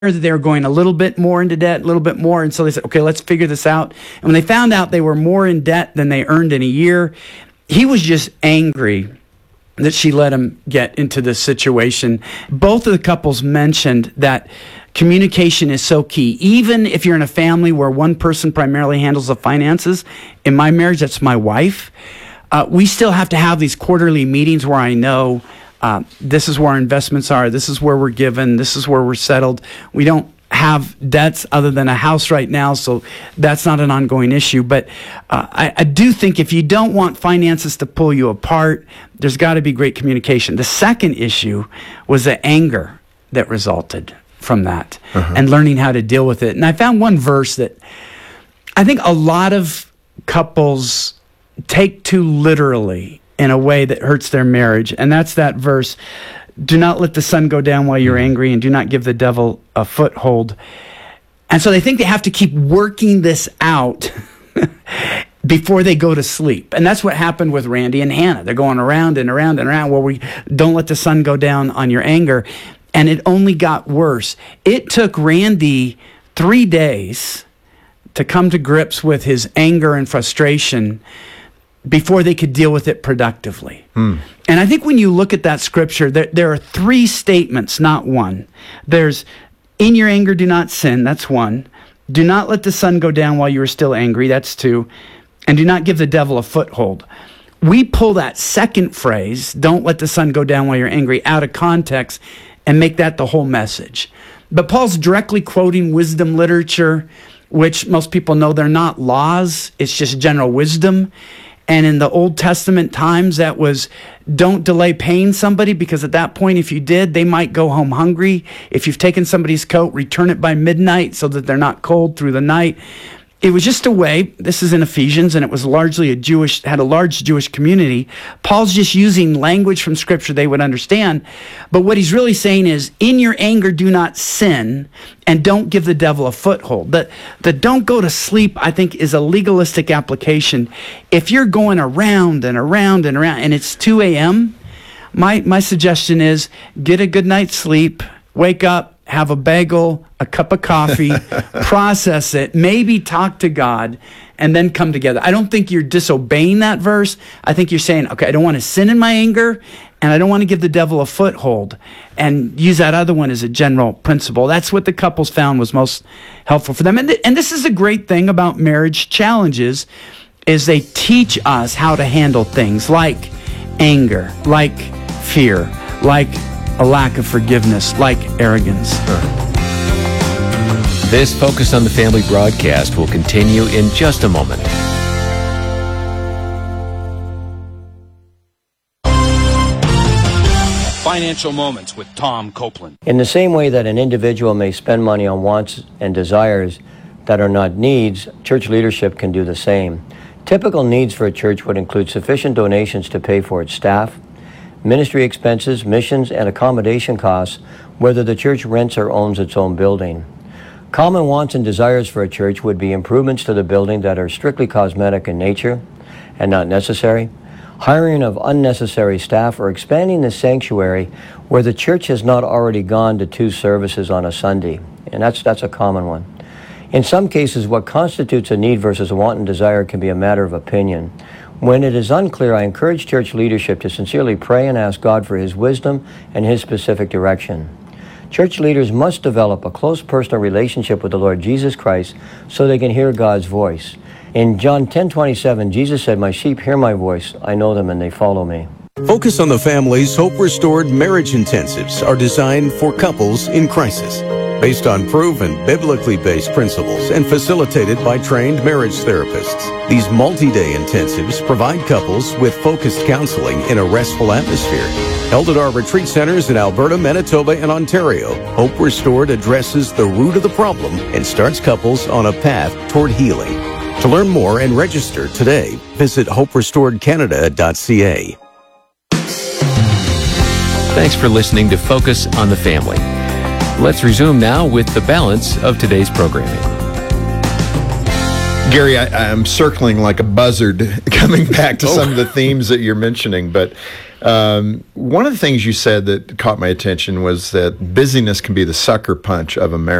that they were going a little bit more into debt, a little bit more. And so they said, okay, let's figure this out. And when they found out they were more in debt than they earned in a year, he was just angry that she let him get into this situation. Both of the couples mentioned that communication is so key. Even if you're in a family where one person primarily handles the finances, in my marriage, that's my wife, we still have to have these quarterly meetings where I know this is where our investments are, this is where we're given, this is where we're settled. We don't have debts other than a house right now, so that's not an ongoing issue. But I do think if you don't want finances to pull you apart, there's got to be great communication. The second issue was the anger that resulted from that and learning how to deal with it. And I found one verse that I think a lot of couples take too literally in a way that hurts their marriage. And that's that verse, do not let the sun go down while you're angry, and do not give the devil a foothold. And so they think they have to keep working this out before they go to sleep. And that's what happened with Randy and Hannah. They're going around and around and around, well, we don't let the sun go down on your anger. And it only got worse. It took Randy 3 days to come to grips with his anger and frustration before they could deal with it productively. And I think when you look at that scripture, there are 3 statements, not one. There's, in your anger, do not sin. That's 1. Do not let the sun go down while you are still angry. That's 2. And do not give the devil a foothold. We pull that second phrase, don't let the sun go down while you're angry, out of context and make that the whole message. But Paul's directly quoting wisdom literature, which most people know they're not laws. It's just general wisdom. And in the Old Testament times, that was, don't delay paying somebody, because at that point, if you did, they might go home hungry. If you've taken somebody's coat, return it by midnight so that they're not cold through the night. It was just a way, this is in Ephesians, and it was largely had a large Jewish community. Paul's just using language from Scripture they would understand. But what he's really saying is, in your anger, do not sin, and don't give the devil a foothold. The don't go to sleep, I think, is a legalistic application. If you're going around and around and around, and it's 2 a.m., my suggestion is, get a good night's sleep, wake up, have a bagel, a cup of coffee, process it, maybe talk to God, and then come together. I don't think you're disobeying that verse. I think you're saying, okay, I don't want to sin in my anger, and I don't want to give the devil a foothold, and use that other one as a general principle. That's what the couples found was most helpful for them. And this is a great thing about marriage challenges, is they teach us how to handle things like anger, like fear, like a lack of forgiveness, like arrogance. This Focus on the Family broadcast will continue in just a moment. Financial Moments with Tom Copeland. In the same way that an individual may spend money on wants and desires that are not needs, church leadership can do the same. Typical needs for a church would include sufficient donations to pay for its staff, ministry expenses, missions, and accommodation costs, whether the church rents or owns its own building. Common wants and desires for a church would be improvements to the building that are strictly cosmetic in nature and not necessary, hiring of unnecessary staff, or expanding the sanctuary where the church has not already gone to 2 services on a Sunday. And that's a common one. In some cases, what constitutes a need versus a want and desire can be a matter of opinion. When it is unclear, I encourage church leadership to sincerely pray and ask God for His wisdom and His specific direction. Church leaders must develop a close personal relationship with the Lord Jesus Christ so they can hear God's voice. In John 10:27, Jesus said, "My sheep hear my voice. I know them and they follow me." Focus on the Family's Hope Restored Marriage Intensives are designed for couples in crisis. Based on proven, biblically based principles and facilitated by trained marriage therapists. These multi-day intensives provide couples with focused counseling in a restful atmosphere. Held at our retreat centers in Alberta, Manitoba, and Ontario, Hope Restored addresses the root of the problem and starts couples on a path toward healing. To learn more and register today, visit hoperestoredcanada.ca. Thanks for listening to Focus on the Family. Let's resume now with the balance of today's programming. Gary, I'm circling like a buzzard coming back to some of the themes that you're mentioning, but One of the things you said that caught my attention was that busyness can be the sucker punch of a marriage.